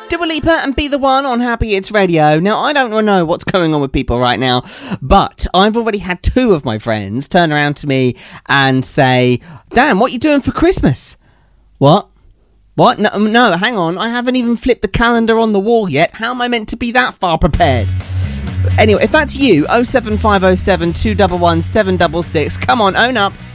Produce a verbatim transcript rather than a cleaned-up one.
Dua Lipa and Be The One on Happy Hits Radio. Now, I don't know what's going on with people right now, but I've already had two of my friends turn around to me and say, damn, what are you doing for Christmas? What? What? No, no, hang on. I haven't even flipped the calendar on the wall yet. How am I meant to be that far prepared? Anyway, if that's you, oh seven five oh seven, two one one, seven six six, come on, own up.